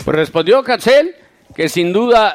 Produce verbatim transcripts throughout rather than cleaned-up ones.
Pues respondió Catsel, que sin duda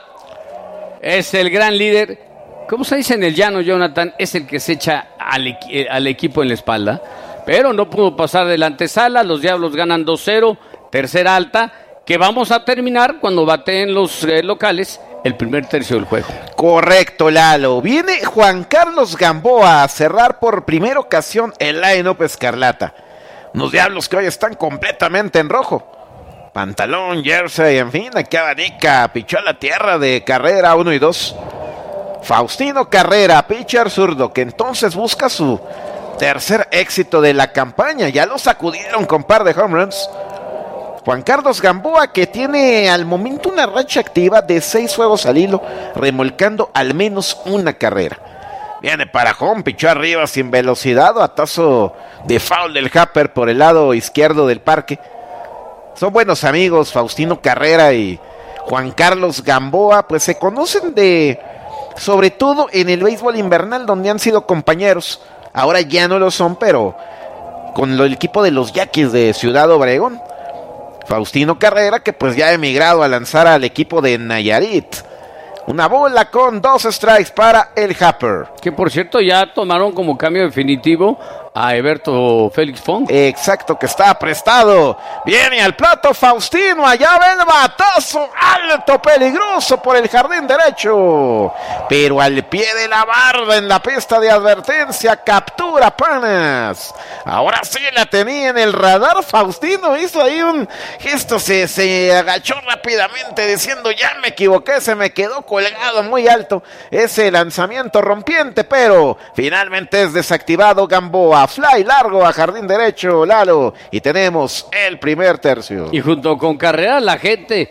es el gran líder. ¿Cómo se dice en el llano, Jonathan? Es el que se echa al, equi- al equipo en la espalda. Pero no pudo pasar de la antesala. Los Diablos ganan dos cero, tercera alta, que vamos a terminar cuando bateen los eh, locales el primer tercio del juego. Correcto, Lalo. Viene Juan Carlos Gamboa a cerrar por primera ocasión el line-up escarlata. Unos Diablos que hoy están completamente en rojo. Pantalón, jersey, en fin, aquí abanica, pichó a la tierra de Carrera uno y dos. Faustino Carrera, pitcher zurdo, que entonces busca su tercer éxito de la campaña. Ya lo sacudieron con par de home runs. Juan Carlos Gamboa, que tiene al momento una racha activa de seis juegos al hilo, remolcando al menos una carrera. Viene para home, pichó arriba sin velocidad, batazo de foul del Happer por el lado izquierdo del parque. Son buenos amigos, Faustino Carrera y Juan Carlos Gamboa, pues se conocen de, sobre todo en el béisbol invernal, donde han sido compañeros. Ahora ya no lo son, pero con lo, el equipo de los Yaquis de Ciudad Obregón. Faustino Carrera, que pues ya ha emigrado a lanzar al equipo de Nayarit. Una bola con dos strikes para el Happer. Que por cierto ya tomaron como cambio definitivo a Eberto Félix Font. Exacto, que está prestado. Viene al plato Faustino, allá ve el batazo alto, peligroso por el jardín derecho. Pero al pie de la barda en la pista de advertencia, captura Panas. Ahora sí la tenía en el radar. Faustino hizo ahí un gesto, se, se agachó rápidamente diciendo ya me equivoqué, se me quedó colgado muy alto ese lanzamiento rompiente, pero finalmente es desactivado Gamboa. Fly largo a jardín derecho, Lalo, y tenemos el primer tercio. Y junto con Carrera la gente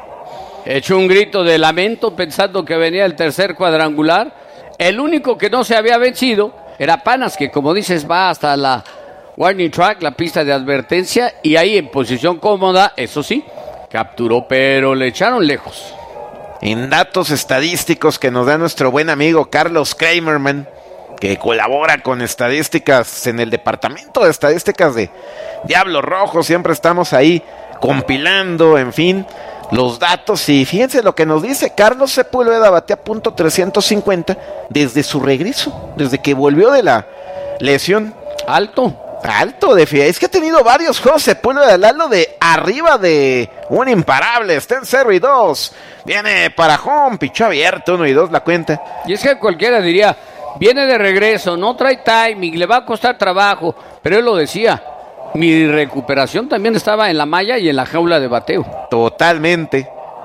echó un grito de lamento pensando que venía el tercer cuadrangular. El único que no se había vencido era Panas, que como dices va hasta la warning track, la pista de advertencia, y ahí en posición cómoda, eso sí, capturó, pero le echaron lejos. En datos estadísticos que nos da nuestro buen amigo Carlos Kramerman, que colabora con estadísticas en el departamento de estadísticas de Diablos Rojos, siempre estamos ahí compilando, en fin, los datos. Y fíjense lo que nos dice Carlos Sepúlveda, batea punto trescientos cincuenta desde su regreso, desde que volvió de la lesión. Alto. Alto, de fíjate, es que ha tenido varios juegos Sepúlveda, Lalo, de arriba de un imparable, está en cero y dos, viene para home, pichó abierto, uno y dos la cuenta. Y es que cualquiera diría, viene de regreso, no trae timing, le va a costar trabajo, pero él lo decía, mi recuperación también estaba en la malla y en la jaula de bateo. Totalmente.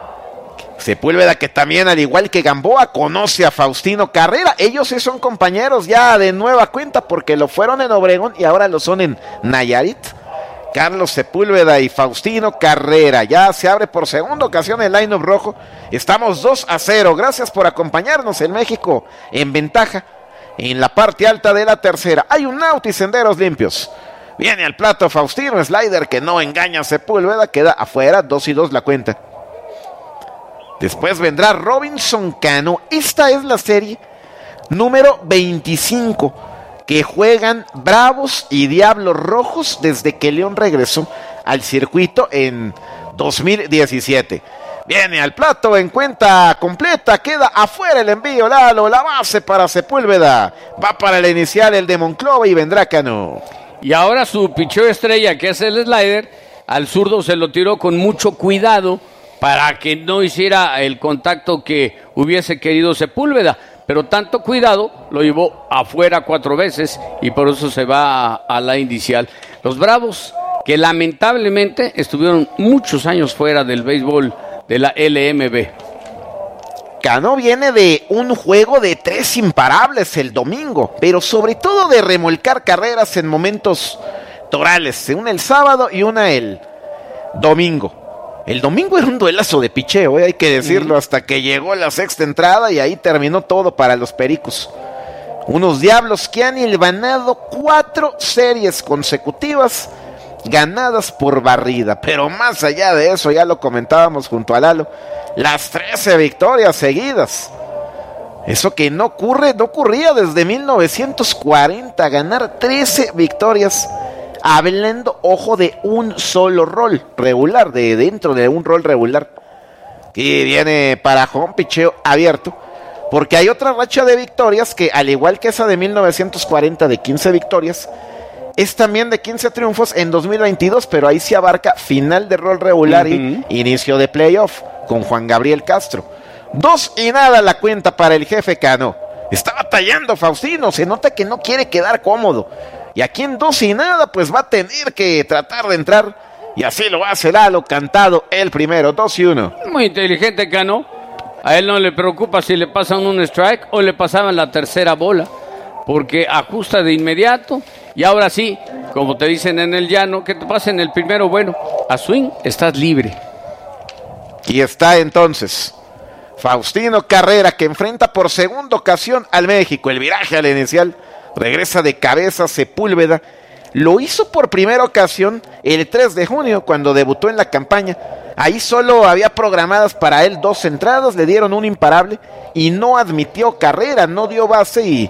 Sepúlveda, que también al igual que Gamboa conoce a Faustino Carrera, ellos sí son compañeros ya de nueva cuenta porque lo fueron en Obregón y ahora lo son en Nayarit. Carlos Sepúlveda y Faustino Carrera, ya se abre por segunda ocasión el line-up rojo, estamos dos a cero, gracias por acompañarnos en México en ventaja en la parte alta de la tercera, hay un out y senderos limpios. Viene al plato Faustino, slider que no engaña a Sepúlveda, queda afuera, dos y dos la cuenta. Después vendrá Robinson Cano. Esta es la serie número veinticinco que juegan Bravos y Diablos Rojos desde que León regresó al circuito en dos mil diecisiete. Viene al plato en cuenta completa, queda afuera el envío, Lalo, la base para Sepúlveda. Va para la inicial el de Monclova y vendrá Cano. Y ahora su picheo estrella, que es el slider, al zurdo se lo tiró con mucho cuidado para que no hiciera el contacto que hubiese querido Sepúlveda, pero tanto cuidado lo llevó afuera cuatro veces y por eso se va a, a la inicial. Los Bravos, que lamentablemente estuvieron muchos años fuera del béisbol de la L M B. Cano viene de un juego de tres imparables el domingo, pero sobre todo de remolcar carreras en momentos torales, una el sábado y una el domingo. El domingo era un duelazo de picheo, ¿eh? Hay que decirlo, uh-huh. Hasta que llegó la sexta entrada y ahí terminó todo para los Pericos. Unos Diablos que han hilvanado cuatro series consecutivas ganadas por barrida, pero más allá de eso, ya lo comentábamos junto a Lalo, las trece victorias seguidas. Eso que no ocurre, no ocurría desde mil novecientos cuarenta, ganar trece victorias hablando, ojo, de un solo rol regular, de dentro de un rol regular, que viene para home, picheo abierto, porque hay otra racha de victorias que, al igual que esa de mil novecientos cuarenta de quince victorias, es también de quince triunfos en dos mil veintidós, pero ahí se abarca final de rol regular uh-huh. y inicio de playoff con Juan Gabriel Castro. Dos y nada la cuenta para el jefe Cano. Está batallando Faustino, se nota que no quiere quedar cómodo. Y aquí en dos y nada, pues va a tener que tratar de entrar. Y así lo hace Lalo, cantado el primero, dos y uno. Muy inteligente Cano. A él no le preocupa si le pasan un strike o le pasaban la tercera bola, porque ajusta de inmediato. Y ahora sí, como te dicen en el llano, que te pasen el primero, bueno, a swing estás libre. Y está entonces Faustino Carrera, que enfrenta por segunda ocasión al México. El viraje al inicial, regresa de cabeza Sepúlveda. Lo hizo por primera ocasión el tres de junio, cuando debutó en la campaña. Ahí solo había programadas para él dos entradas, le dieron un imparable y no admitió carrera, no dio base y,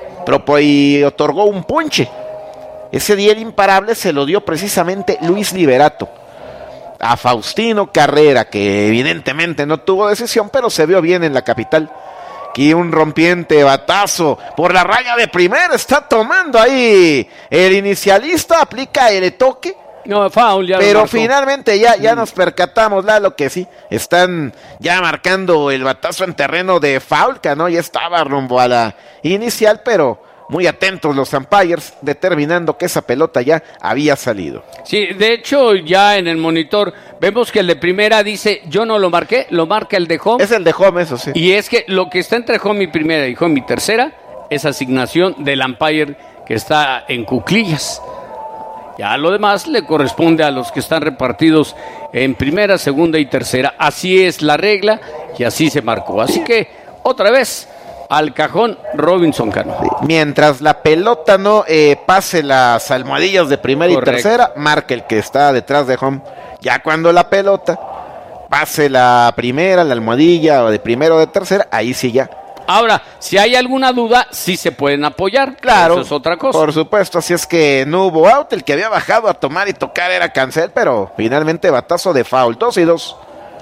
y otorgó un ponche. Ese día el imparable se lo dio precisamente Luis Liberato a Faustino Carrera, que evidentemente no tuvo decisión, pero se vio bien en la capital. Aquí un rompiente batazo por la raya de primera, está tomando ahí el inicialista, aplica el toque. No, foul, ya pero finalmente ya, ya mm. nos percatamos, Lalo, que sí, están ya marcando el batazo en terreno de foul, que no, ya estaba rumbo a la inicial, pero muy atentos los umpires, determinando que esa pelota ya había salido. Sí, de hecho, ya en el monitor vemos que el de primera dice, yo no lo marqué, lo marca el de home. Es el de home, eso sí. Y es que lo que está entre home y primera y home y tercera es asignación del umpire que está en cuclillas. Ya lo demás le corresponde a los que están repartidos en primera, segunda y tercera. Así es la regla y así se marcó. Así que, otra vez, al cajón Robinson Cano. Mientras la pelota no eh, pase las almohadillas de primera Correcto. y tercera, marca el que está detrás de home. Ya cuando la pelota pase la primera, la almohadilla o de primera o de tercera, ahí sí ya. Ahora, si hay alguna duda, sí se pueden apoyar. Claro, eso es otra cosa. Por supuesto, así es que no hubo out. El que había bajado a tomar y tocar era Cancel, pero finalmente batazo de foul. Dos y dos.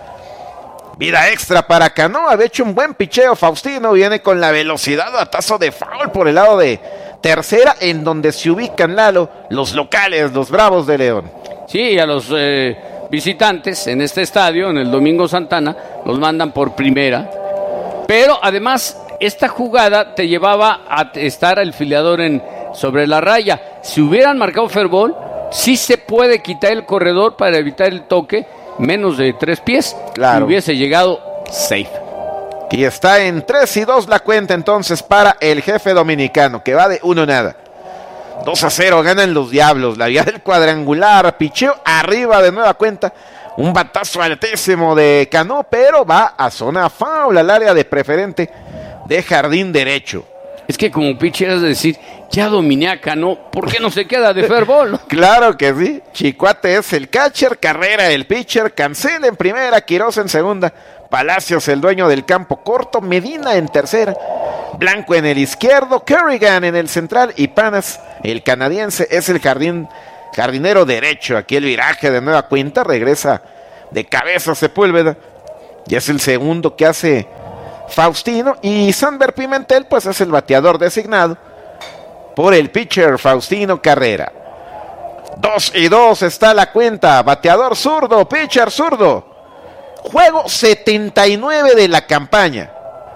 Vida extra para Cano, había hecho un buen picheo Faustino, viene con la velocidad, batazo de foul por el lado de tercera, en donde se ubican, Lalo, los locales, los Bravos de León. Sí, a los eh, visitantes en este estadio, en el Domingo Santana, los mandan por primera, pero además esta jugada te llevaba a estar el filiador en, sobre la raya. Si hubieran marcado fair ball, sí se puede quitar el corredor para evitar el toque, menos de tres pies, claro. Y hubiese llegado safe. Y está en tres y dos la cuenta entonces para el jefe dominicano, que va de uno nada. dos a cero ganan los Diablos, la vía del cuadrangular, picheo arriba de nueva cuenta, un batazo altísimo de Cano, pero va a zona foul, al área de preferente de jardín derecho. Es que como pitcher es decir, ya dominé a Cano, ¿por qué no se queda de fair ball? Claro que sí, Chicuate es el catcher, Carrera el pitcher, Cancel en primera, Quiroz en segunda, Palacios el dueño del campo corto, Medina en tercera, Blanco en el izquierdo, Kerrigan en el central y Panas, el canadiense, es el jardín, jardinero derecho. Aquí el viraje de nueva cuenta, regresa de cabeza Sepúlveda y es el segundo que hace Faustino, y Sanber Pimentel pues es el bateador designado por el pitcher Faustino Carrera. Dos y dos está la cuenta, bateador zurdo, pitcher zurdo. Juego setenta y nueve de la campaña.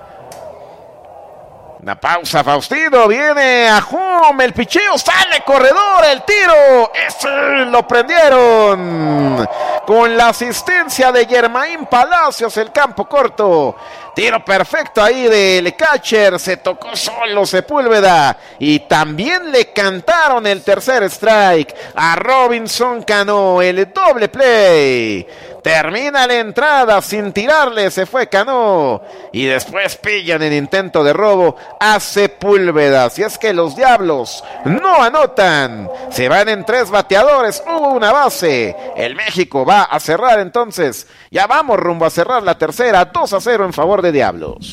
Una pausa, Faustino, viene a home, el picheo, sale corredor, el tiro, ese lo prendieron con la asistencia de Germain Palacios, el campo corto, tiro perfecto ahí del catcher, se tocó solo Sepúlveda y también le cantaron el tercer strike a Robinson Cano, el doble play. Termina la entrada sin tirarle, se fue Cano y después pillan el intento de robo a Sepúlveda. Si es que los Diablos no anotan, se van en tres bateadores, hubo una base. El México va a cerrar entonces, ya vamos rumbo a cerrar la tercera, dos a cero en favor de Diablos.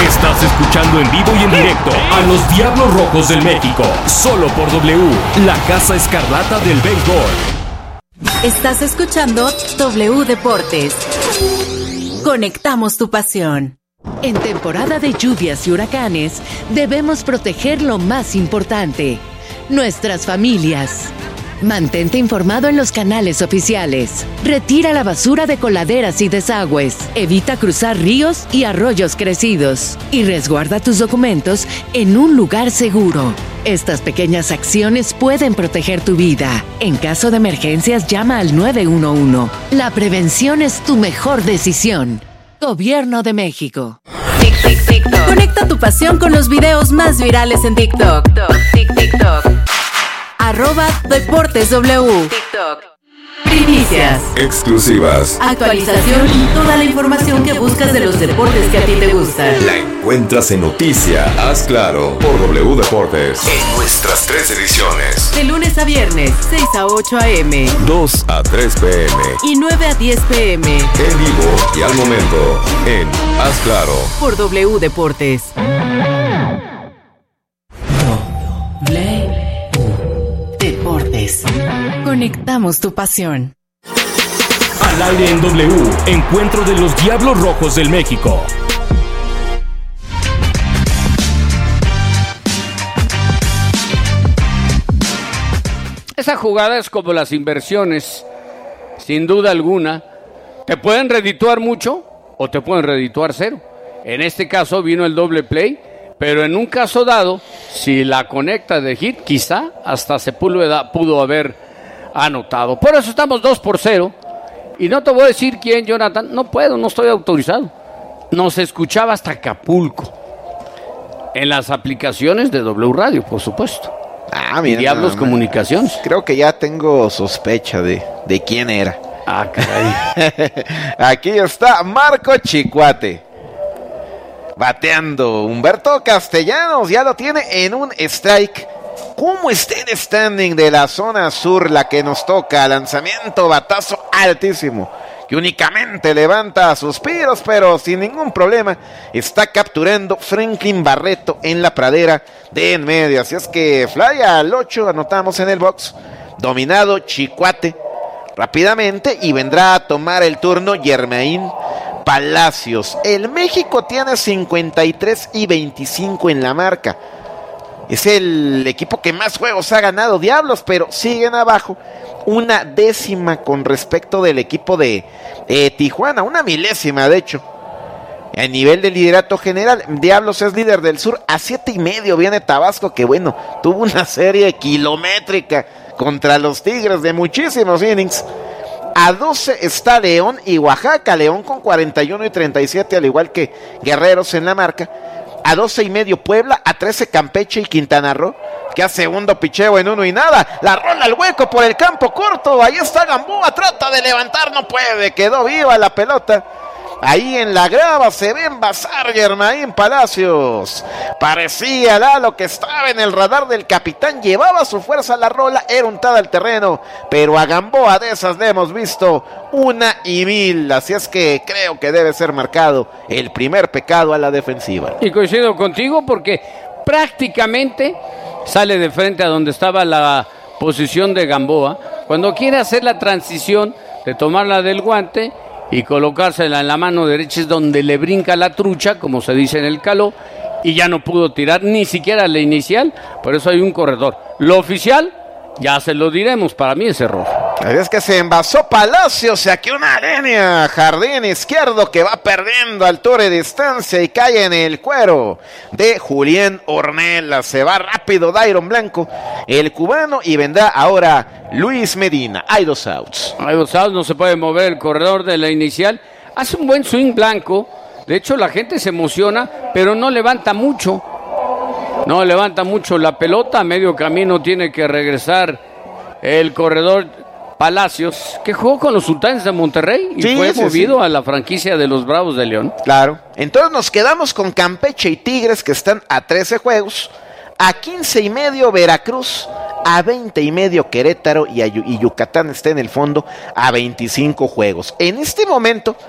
Estás escuchando en vivo y en directo a los Diablos Rojos del México, solo por W, la Casa Escarlata del Béisbol. Estás escuchando W Deportes. Conectamos tu pasión. En temporada de lluvias y huracanes, debemos proteger lo más importante, nuestras familias. Mantente informado en los canales oficiales. Retira la basura de coladeras y desagües. Evita cruzar ríos y arroyos crecidos. Y resguarda tus documentos en un lugar seguro. Estas pequeñas acciones pueden proteger tu vida. En caso de emergencias, llama al nueve uno uno. La prevención es tu mejor decisión. Gobierno de México. Tic, tic, TikTok. Conecta tu pasión con los videos más virales en TikTok. Tic, TikTok. Arroba Deportes W. TikTok. Primicias. Exclusivas. Actualización y toda la información que buscas de los deportes que a ti te gustan. La encuentras en Noticia, Haz Claro, por W Deportes. En nuestras tres ediciones. De lunes a viernes, seis a ocho a eme. dos a tres pe eme. Y nueve a diez pe eme. En vivo y al momento, en Haz Claro. Por W Deportes. W Deportes. Conectamos tu pasión. Al aire en W, encuentro de los Diablos Rojos del México. Esa jugada es como las inversiones, sin duda alguna. Te pueden redituar mucho o te pueden redituar cero. En este caso vino el doble play, pero en un caso dado, si la conecta de hit, quizá hasta Sepúlveda pudo haber anotado. Por eso estamos dos por cero. Y no te voy a decir quién, Jonathan. No puedo, no estoy autorizado. Nos escuchaba hasta Acapulco. En las aplicaciones de W Radio, por supuesto. Ah, mira. Diablos no, Comunicaciones. Creo que ya tengo sospecha de, de quién era. Ah, caray. Aquí está Marco Chicuate. Bateando. Humberto Castellanos ya lo tiene en un strike. ¿Cómo está el standing de la zona sur, la que nos toca? Lanzamiento, batazo altísimo, que únicamente levanta suspiros, pero sin ningún problema está capturando Franklin Barreto en la pradera de en medio. Así es que fly al ocho, anotamos en el box. Dominado Chicuate rápidamente y vendrá a tomar el turno Yermaín Palacios. El México tiene cincuenta y tres y veinticinco en la marca. Es el equipo que más juegos ha ganado Diablos, pero siguen abajo una décima con respecto del equipo de eh, Tijuana, una milésima de hecho. A nivel de liderato general, Diablos es líder del sur, a siete y medio viene Tabasco, que bueno, tuvo una serie kilométrica contra los Tigres de muchísimos innings. A doce está León y Oaxaca, León con cuarenta y uno y treinta y siete, al igual que Guerreros en la marca. A doce y medio Puebla, a trece Campeche y Quintana Roo, que a segundo picheo en uno y nada. La rola al hueco por el campo corto, ahí está Gamboa, trata de levantar, no puede, quedó viva la pelota. Ahí en la grava se ve envasar Yermaín Palacios. Parecía Lalo que estaba en el radar del capitán, llevaba su fuerza a la rola, era untada al terreno, pero a Gamboa de esas le hemos visto una y mil, así es que creo que debe ser marcado el primer pecado a la defensiva. Y coincido contigo porque prácticamente sale de frente a donde estaba la posición de Gamboa, cuando quiere hacer la transición de tomarla del guante y colocársela en la mano derecha, es donde le brinca la trucha, como se dice en el caló, y ya no pudo tirar ni siquiera la inicial, por eso hay un corredor. Lo oficial, ya se lo diremos, para mí es error. Es que se envasó Palacios, saqueó una línea, jardín izquierdo que va perdiendo altura y distancia y cae en el cuero de Julián Ornelas. Se va rápido Dairon Blanco, el cubano, y vendrá ahora Luis Medina. Hay dos outs. Hay dos outs, no se puede mover el corredor de la inicial. Hace un buen swing Blanco, de hecho la gente se emociona, pero no levanta mucho. No levanta mucho la pelota, a medio camino tiene que regresar el corredor Palacios, que jugó con los Sultanes de Monterrey y sí, fue sí, movido sí. a la franquicia de los Bravos de León. Claro, entonces nos quedamos con Campeche y Tigres, que están a trece juegos, a quince y medio Veracruz, a veinte y medio Querétaro y, a, y Yucatán está en el fondo a veinticinco juegos. En este momento,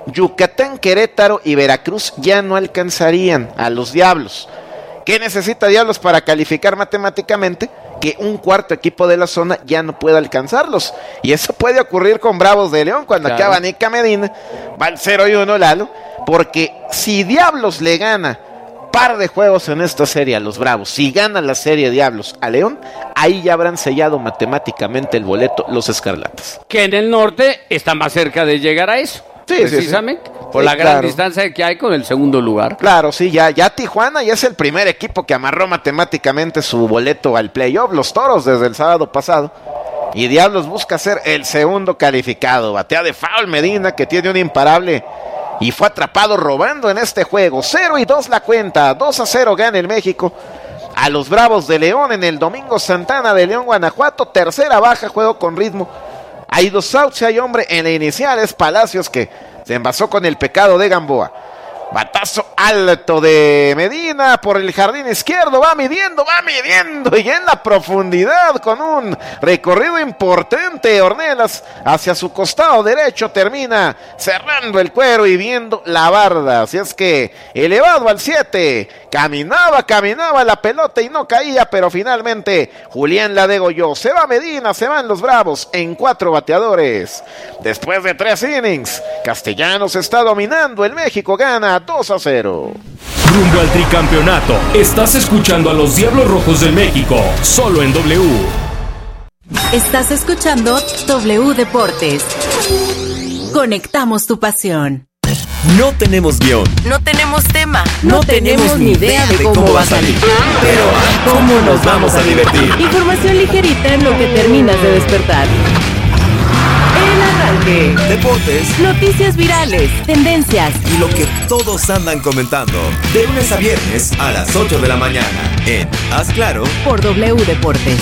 Yucatán, Querétaro y Veracruz ya no alcanzarían a los Diablos. ¿Qué necesita Diablos para calificar matemáticamente? Que un cuarto equipo de la zona ya no pueda alcanzarlos. Y eso puede ocurrir con Bravos de León cuando claro. acaba Nica Medina. Va al cero y uno, Lalo. Porque si Diablos le gana par de juegos en esta serie a los Bravos, si gana la serie Diablos a León, ahí ya habrán sellado matemáticamente el boleto los Escarlatas. Que en el norte está más cerca de llegar a eso. Sí, precisamente. sí, sí. Por Sí, la gran claro. distancia que hay con el segundo lugar. Claro, sí, ya, ya Tijuana ya es el primer equipo que amarró matemáticamente su boleto al playoff, los Toros desde el sábado pasado. Y Diablos busca ser el segundo calificado. Batea de foul Medina, que tiene un imparable y fue atrapado robando en este juego. cero y dos la cuenta, dos a cero gana el México a los Bravos de León en el Domingo Santana de León, Guanajuato. Tercera baja, juego con ritmo. Hay dos outs y hay hombre en la inicial, es Palacios, que se envasó con el pecado de Gamboa. Batazo alto de Medina por el jardín izquierdo, va midiendo, va midiendo y en la profundidad con un recorrido importante. Ornelas hacia su costado derecho termina cerrando el cuero y viendo la barda. Así es que elevado al siete, caminaba, caminaba la pelota y no caía, pero finalmente Julián la degolló. Se va Medina, se van los Bravos en cuatro bateadores. Después de tres innings, Castellanos está dominando, el México gana dos a cero. Rumbo al tricampeonato. Estás escuchando a los Diablos Rojos del México, solo en W. Estás escuchando W Deportes. Conectamos tu pasión. No tenemos guión. No tenemos tema. No, no tenemos ni idea de cómo va a salir. Pero ¿cómo nos vamos a divertir? Información ligerita en lo que terminas de despertar. El arranque. Deportes. Noticias virales. Tendencias. Y lo que todos andan comentando. De lunes a viernes a las ocho de la mañana. En Haz Claro. Por W Deportes.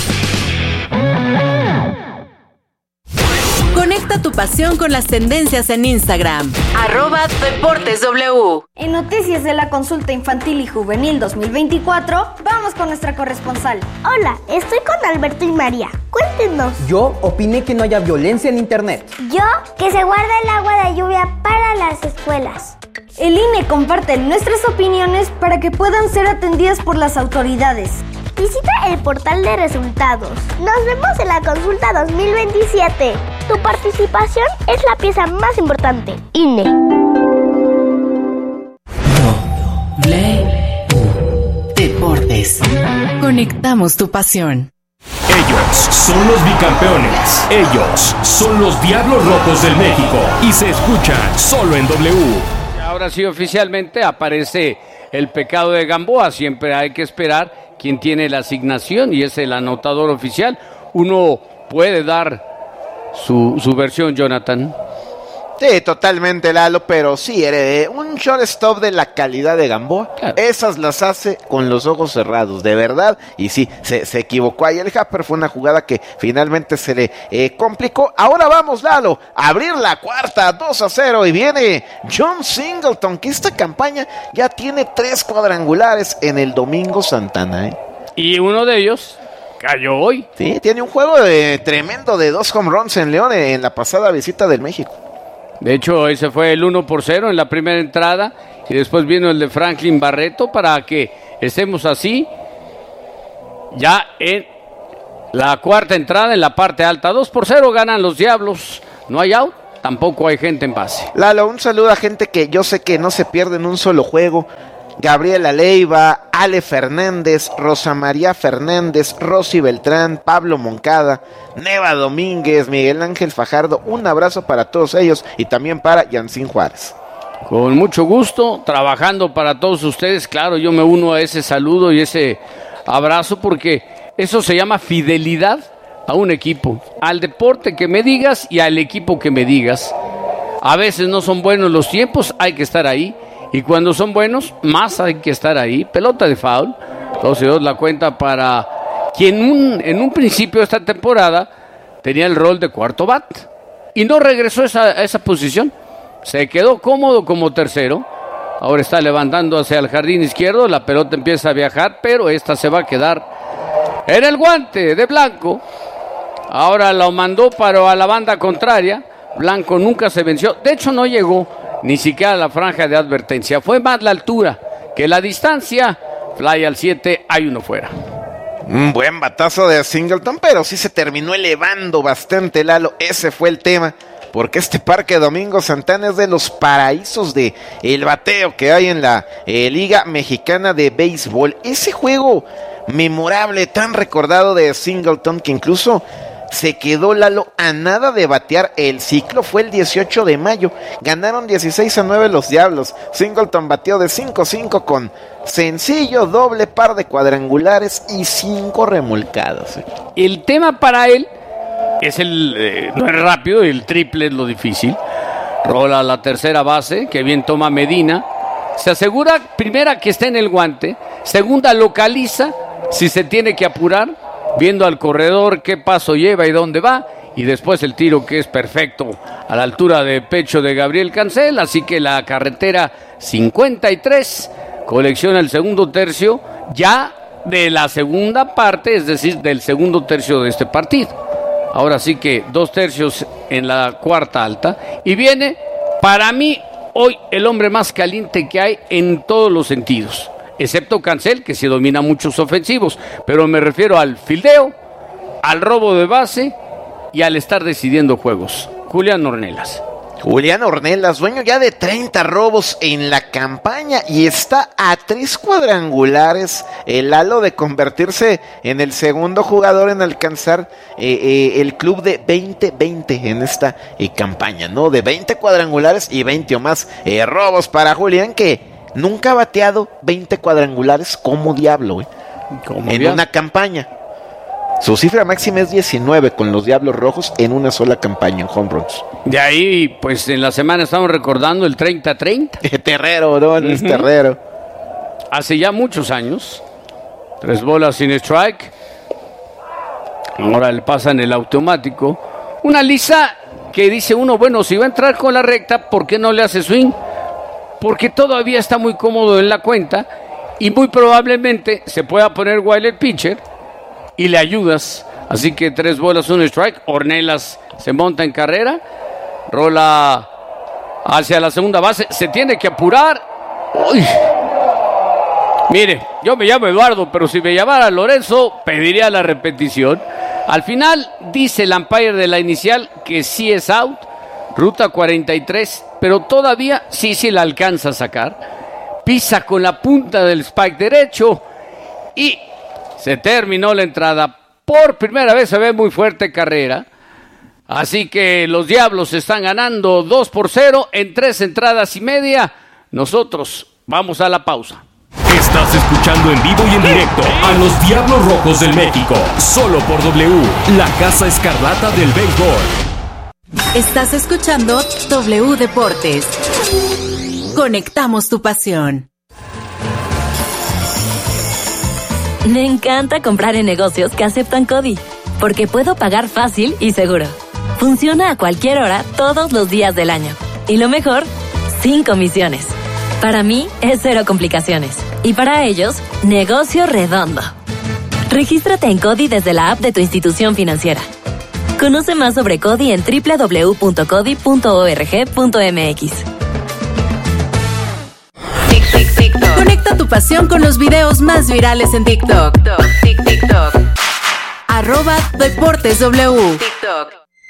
Conecta tu pasión con las tendencias en Instagram. Arroba Deportes W. En noticias de la consulta infantil y juvenil dos mil veinticuatro, vamos con nuestra corresponsal. Hola, estoy con Alberto y María. Cuéntenos. Yo opiné que no haya violencia en internet. Yo, que se guarda el agua de lluvia para las escuelas. El I N E comparte nuestras opiniones para que puedan ser atendidas por las autoridades. Visita el portal de resultados. Nos vemos en la consulta dos mil veintisiete. Tu participación es la pieza más importante. I N E. W Deportes. Conectamos tu pasión. Ellos son los bicampeones. Ellos son los Diablos Rojos del México. Y se escuchan solo en W. Ahora sí, oficialmente aparece el pecado de Gamboa. Siempre hay que esperar quien tiene la asignación y es el anotador oficial. Uno puede dar su, su versión, Jonathan. Sí, totalmente, Lalo, pero sí, eh, un shortstop de la calidad de Gamboa, claro. Esas las hace con los ojos cerrados, de verdad, y sí, se, se equivocó ahí el Happer, fue una jugada que finalmente se le eh, complicó. Ahora vamos, Lalo, a abrir la cuarta, dos a cero, y viene John Singleton, que esta campaña ya tiene tres cuadrangulares en el Domingo Santana, ¿eh? Y uno de ellos cayó hoy. Sí, tiene un juego de, tremendo de dos home runs en León en la pasada visita del México. De hecho, ese fue el uno por cero en la primera entrada y después vino el de Franklin Barreto para que estemos así ya en la cuarta entrada en la parte alta. dos por cero ganan los Diablos. No hay out, tampoco hay gente en base. Lalo, un saludo a gente que yo sé que no se pierde en un solo juego. Gabriela Leiva, Ale Fernández, Rosa María Fernández, Rosy Beltrán, Pablo Moncada, Neva Domínguez, Miguel Ángel Fajardo. Un abrazo para todos ellos y también para Yancín Juárez. Con mucho gusto, trabajando para todos ustedes. Claro, yo me uno a ese saludo y ese abrazo porque eso se llama fidelidad a un equipo, al deporte que me digas y al equipo que me digas. A veces no son buenos los tiempos, hay que estar ahí. Y cuando son buenos, más hay que estar ahí. Pelota de foul. dos y dos la cuenta para quien un, en un principio de esta temporada tenía el rol de cuarto bat. Y no regresó a esa, a esa posición. Se quedó cómodo como tercero. Ahora está levantando hacia el jardín izquierdo. La pelota empieza a viajar, pero esta se va a quedar en el guante de Blanco. Ahora lo mandó para a la banda contraria. Blanco nunca se venció. De hecho, no llegó ni siquiera la franja de advertencia. Fue más la altura que la distancia. Fly al siete, hay uno fuera. Un buen batazo de Singleton, pero sí se terminó elevando bastante, Lalo. Ese fue el tema, porque este Parque Domingo Santana es de los paraísos de el bateo que hay en la eh, Liga Mexicana de Béisbol. Ese juego memorable, tan recordado de Singleton, que incluso se quedó, Lalo, a nada de batear el ciclo. Fue el dieciocho de mayo, ganaron dieciséis a nueve los Diablos. Singleton bateó de cinco cinco con sencillo, doble, par de cuadrangulares y cinco remolcados. El tema para él es el, eh, no es rápido, el triple es lo difícil. Rola a la tercera base, que bien toma Medina. Se asegura, primera, que está en el guante. Segunda, localiza si se tiene que apurar, viendo al corredor qué paso lleva y dónde va, y después el tiro, que es perfecto a la altura de pecho de Gabriel Cancel. Así que la carretera cincuenta y tres colecciona el segundo tercio ya de la segunda parte, es decir, del segundo tercio de este partido. Ahora sí que dos tercios en la cuarta alta, y viene, para mí, hoy el hombre más caliente que hay en todos los sentidos, excepto Cancel, que sí domina muchos ofensivos, pero me refiero al fildeo, al robo de base y al estar decidiendo juegos. Julián Ornelas. Julián Ornelas, dueño ya de treinta robos en la campaña, y está a tres cuadrangulares, el halo de convertirse en el segundo jugador en alcanzar eh, eh, el club de veinte veinte en esta eh, campaña, ¿no? De veinte cuadrangulares y veinte o más eh, robos para Julián, que nunca ha bateado veinte cuadrangulares como Diablo, ¿eh? Como en Diablo. una campaña. Su cifra máxima es diecinueve con los Diablos Rojos en una sola campaña en home runs. De ahí, pues en la semana estamos recordando el treinta treinta. Terrero, ¿no? Uh-huh. Es Terrero. Hace ya muchos años. Tres bolas sin strike. Ahora le pasan el automático. Una lisa que dice uno, bueno, si va a entrar con la recta, ¿por qué no le hace swing? Porque todavía está muy cómodo en la cuenta y muy probablemente se pueda poner wild el pitcher y le ayudas. Así que tres bolas, un strike. Ornelas se monta en carrera, rola hacia la segunda base, se tiene que apurar. Uy. Mire, yo me llamo Eduardo, pero si me llamara Lorenzo, pediría la repetición. Al final dice el umpire de la inicial que sí es out, ruta cuarenta y tres, pero todavía sí se la alcanza a sacar. Pisa con la punta del spike derecho y se terminó la entrada. Por primera vez se ve muy fuerte carrera. Así que los Diablos están ganando dos por cero en tres entradas y media. Nosotros vamos a la pausa. Estás escuchando en vivo y en directo a los Diablos Rojos del México, solo por W, la Casa Escarlata del Béisbol. Estás escuchando W Deportes. Conectamos tu pasión. Me encanta comprar en negocios que aceptan CODI, porque puedo pagar fácil y seguro. Funciona a cualquier hora, todos los días del año. Y lo mejor, sin comisiones. Para mí, es cero complicaciones. Y para ellos, negocio redondo. Regístrate en CODI desde la app de tu institución financiera. Conoce más sobre CODI en doble u doble u doble u punto codi punto org punto m x. Conecta tu pasión con los videos más virales en TikTok. TikTok, TikTok. Arroba Deportes W. TikTok.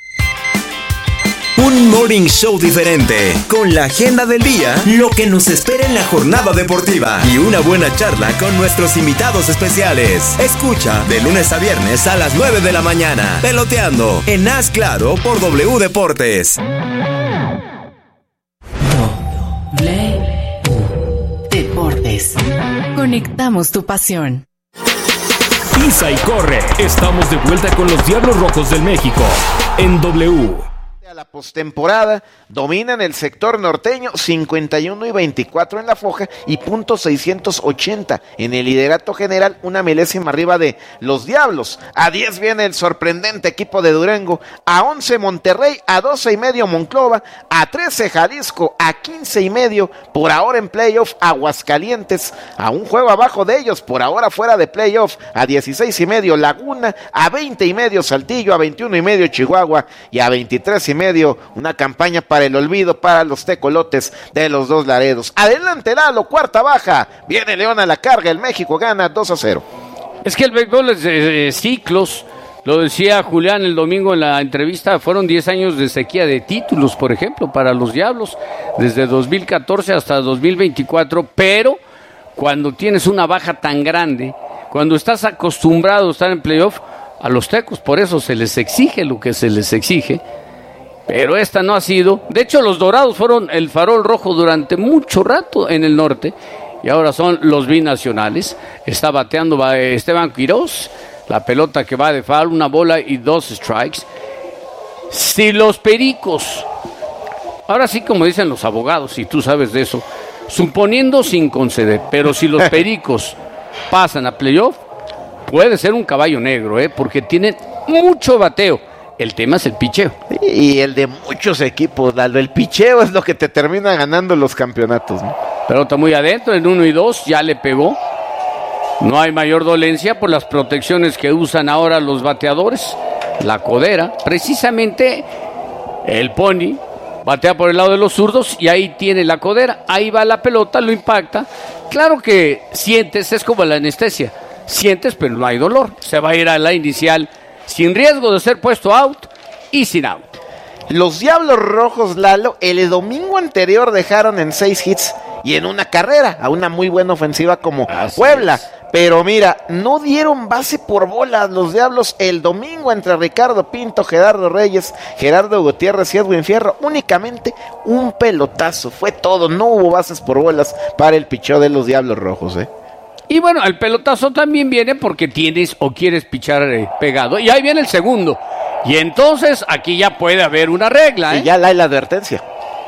Un morning show diferente, con la agenda del día, lo que nos espera en la jornada deportiva y una buena charla con nuestros invitados especiales. Escucha de lunes a viernes a las nueve de la mañana, Peloteando en Haz Claro por W Deportes. W Deportes. Conectamos tu pasión. Pisa y corre. Estamos de vuelta con los Diablos Rojos del México en W. A la postemporada dominan el sector norteño cincuenta y uno y veinticuatro en la foja y punto seiscientos ochenta en el liderato general, una milésima arriba de los Diablos. A diez viene el sorprendente equipo de Durango, a once Monterrey, a doce y medio Monclova, a trece Jalisco, a quince y medio por ahora en playoff Aguascalientes, a un juego abajo de ellos por ahora fuera de playoff, a dieciséis y medio Laguna, a veinte y medio Saltillo, a veintiuno y medio Chihuahua y a veintitrés y medio medio, una campaña para el olvido para los tecolotes de los Dos Laredos. Adelante Lalo, cuarta baja, viene León a la carga, el México gana dos a cero. Es que el béisbol es de ciclos, lo decía Julián el domingo en la entrevista, fueron diez años de sequía de títulos, por ejemplo, para los Diablos, desde dos mil catorce hasta dos mil veinticuatro, pero cuando tienes una baja tan grande, cuando estás acostumbrado a estar en playoff, a los Tecos por eso se les exige lo que se les exige, pero esta no ha sido. De hecho, los Dorados fueron el farol rojo durante mucho rato en el norte, y ahora son los binacionales. Está bateando Esteban Quiroz, la pelota que va de foul, una bola y dos strikes. Si los Pericos, ahora sí como dicen los abogados, y tú sabes de eso, suponiendo sin conceder, pero si los Pericos pasan a playoff, puede ser un caballo negro, ¿eh? Porque tienen mucho bateo. El tema es el picheo. Y el de muchos equipos, Lalo. El picheo es lo que te termina ganando los campeonatos, ¿no? Pelota muy adentro, en uno y dos, ya le pegó. No hay mayor dolencia por las protecciones que usan ahora los bateadores. La codera, precisamente el Pony batea por el lado de los zurdos y ahí tiene la codera. Ahí va la pelota, lo impacta. Claro que sientes, es como la anestesia. Sientes, pero no hay dolor. Se va a ir a la inicial sin riesgo de ser puesto out y sin out. Los Diablos Rojos, Lalo, el domingo anterior dejaron en seis hits y en una carrera a una muy buena ofensiva como Así Puebla. Es. Pero mira, no dieron base por bolas los Diablos el domingo entre Ricardo Pinto, Gerardo Reyes, Gerardo Gutiérrez y Edwin Fierro. Únicamente un pelotazo, fue todo. No hubo bases por bolas para el picheo de los Diablos Rojos, ¿eh? Y bueno, el pelotazo también viene porque tienes o quieres pichar eh, pegado. Y ahí viene el segundo. Y entonces aquí ya puede haber una regla, ¿eh? Y ya la hay la advertencia.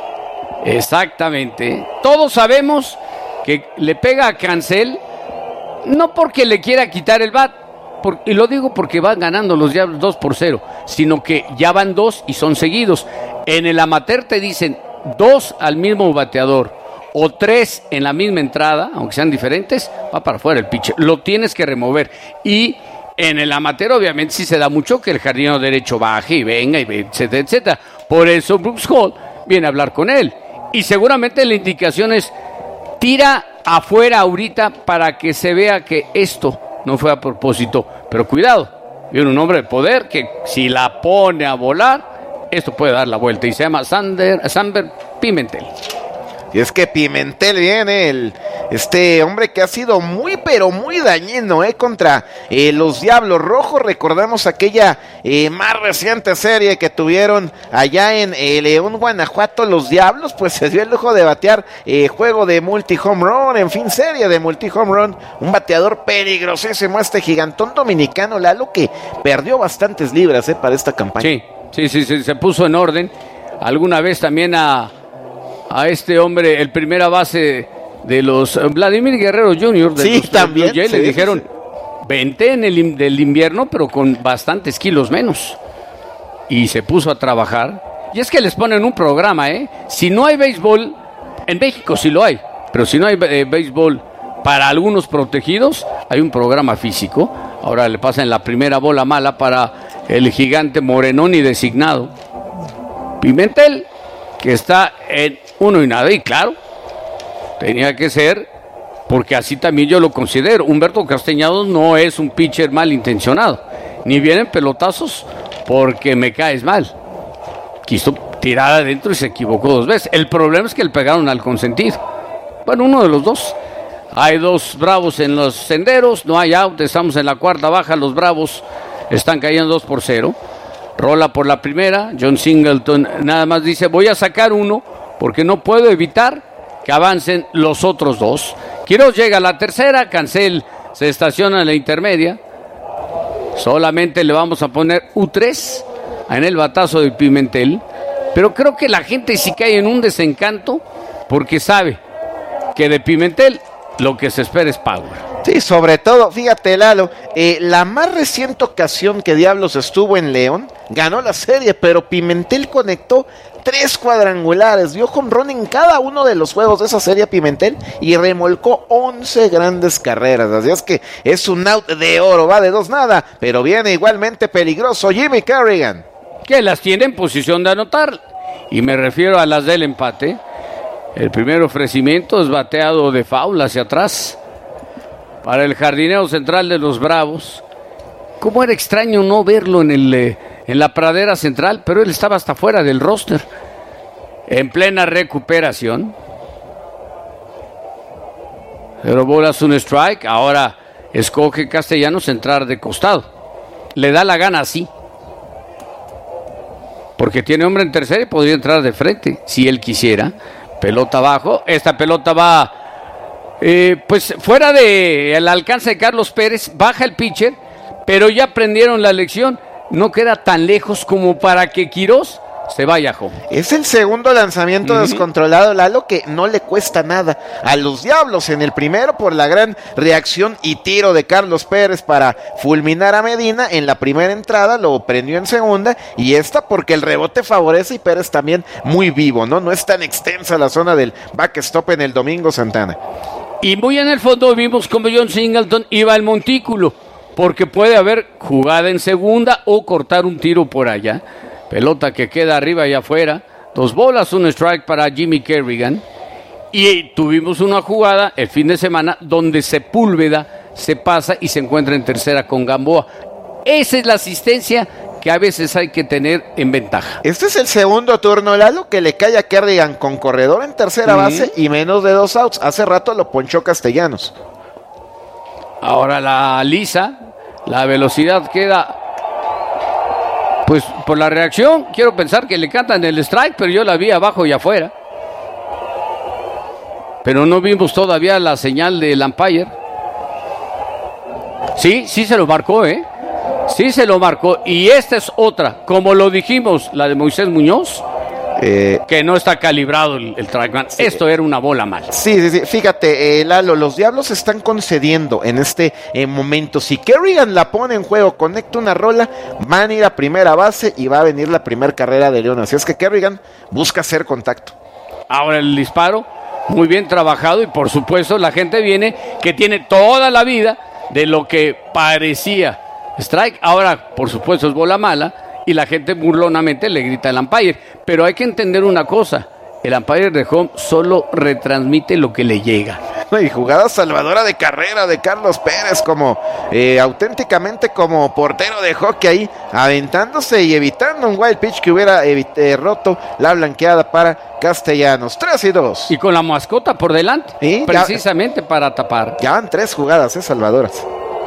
Exactamente. Todos sabemos que le pega a Cancel, no porque le quiera quitar el bat, por, y lo digo porque van ganando los Diablos dos por cero, sino que ya van dos y son seguidos. En el amateur te dicen dos al mismo bateador o tres en la misma entrada, aunque sean diferentes, va para afuera el pitcher. Lo tienes que remover. Y en el amateur obviamente sí se da mucho que el jardinero derecho baje y venga, y etcétera, etcétera. Por eso Brooks Hall viene a hablar con él. Y seguramente la indicación es tira afuera ahorita para que se vea que esto no fue a propósito. Pero cuidado, viene un hombre de poder que si la pone a volar, esto puede dar la vuelta. Y se llama Sander, Samber Pimentel. Y es que Pimentel viene, el, este hombre que ha sido muy pero muy dañino eh, contra eh, los Diablos Rojos. Recordamos aquella eh, más reciente serie que tuvieron allá en eh, León, Guanajuato. Los Diablos pues se dio el lujo de batear eh, juego de multi-home run, en fin, serie de multi-home run. Un bateador peligrosísimo, este gigantón dominicano, Lalo, que perdió bastantes libras eh, para esta campaña. Sí, sí, sí, sí, se puso en orden. Alguna vez también a... a este hombre, el primera base de los Vladimir Guerrero junior de sí, los también Blue Jays, sí, le dijeron sí. vente en el del invierno pero con bastantes kilos menos, y se puso a trabajar. Y es que les ponen un programa, eh si no hay béisbol en México, sí lo hay, pero si no hay eh, béisbol para algunos protegidos, hay un programa físico. Ahora le pasan la primera bola mala para el gigante Morenoni designado Pimentel, que está en uno y nada, y claro, tenía que ser, porque así también yo lo considero. Humberto Castellanos no es un pitcher malintencionado, ni vienen pelotazos porque me caes mal. Quiso tirar adentro y se equivocó dos veces. El problema es que le pegaron al consentido. Bueno, uno de los dos. Hay dos Bravos en los senderos, no hay out, estamos en la cuarta baja, los Bravos están cayendo dos por cero. Rola por la primera, John Singleton nada más dice, voy a sacar uno porque no puedo evitar que avancen los otros dos. Quiroz llega a la tercera, Cancel se estaciona en la intermedia. Solamente le vamos a poner U tres en el batazo de Pimentel, pero creo que la gente sí cae en un desencanto porque sabe que de Pimentel lo que se espera es power. Sí, sobre todo, fíjate Lalo, eh, la más reciente ocasión que Diablos estuvo en León, ganó la serie, pero Pimentel conectó tres cuadrangulares, dio home run en cada uno de los juegos de esa serie Pimentel y remolcó once grandes carreras, así es que es un out de oro, va de dos nada, pero viene igualmente peligroso Jimmy Kerrigan. que las tiene en posición de anotar. Y me refiero a las del empate. El primer ofrecimiento es bateado de foul hacia atrás para el jardinero central de los Bravos. Cómo era extraño no verlo en, el, eh, en la pradera central, pero él estaba hasta fuera del roster. En plena recuperación. Pero bolas un strike. Ahora escoge Castellanos entrar de costado. Le da la gana así. Porque tiene hombre en tercera y podría entrar de frente, si él quisiera. Pelota abajo. Esta pelota va eh, pues fuera del alcance de Carlos Pérez. Baja el pitcher, pero ya aprendieron la lección. No queda tan lejos como para que Quirós se vaya home. Es el segundo lanzamiento uh-huh. descontrolado, Lalo, que no le cuesta nada a los Diablos. En el primero por la gran reacción y tiro de Carlos Pérez para fulminar a Medina. En la primera entrada lo prendió en segunda, y esta porque el rebote favorece y Pérez también muy vivo, ¿no? No es tan extensa la zona del backstop en el Domingo Santana. Y muy en el fondo vimos como John Singleton iba al montículo, porque puede haber jugada en segunda o cortar un tiro por allá. Pelota que queda arriba y afuera. Dos bolas, un strike para Jimmy Kerrigan. Y tuvimos una jugada el fin de semana donde Sepúlveda se pasa y se encuentra en tercera con Gamboa. Esa es la asistencia que a veces hay que tener en ventaja. Este es el segundo turno, Lalo, que le cae a Kerrigan con corredor en tercera uh-huh. base y menos de dos outs. Hace rato lo ponchó Castellanos. Ahora la lisa, la velocidad queda... Pues por la reacción, quiero pensar que le cantan el strike, pero yo la vi abajo y afuera. Pero no vimos todavía la señal del umpire. Sí, sí se lo marcó, ¿eh? Sí se lo marcó. Y esta es otra, como lo dijimos, la de Moisés Muñoz. Eh, que no está calibrado el, el trackman. Sí. Esto era una bola mal. Sí, sí, sí. Fíjate, eh, Lalo, los Diablos están concediendo en este eh, momento. Si Kerrigan la pone en juego, conecta una rola, van a ir a primera base y va a venir la primera carrera de León. Así es que Kerrigan busca hacer contacto. Ahora el disparo, muy bien trabajado, y por supuesto la gente viene que tiene toda la vida de lo que parecía strike. Ahora, por supuesto, es bola mala. Y la gente burlonamente le grita al umpire. Pero hay que entender una cosa. El umpire de home solo retransmite lo que le llega. Y jugada salvadora de carrera de Carlos Pérez, como eh, auténticamente como portero de hockey ahí, aventándose y evitando un wild pitch que hubiera eh, roto la blanqueada para Castellanos. tres y dos. Y con la mascota por delante. ¿Sí? Precisamente ya, para tapar. Ya van tres jugadas, eh, salvadoras.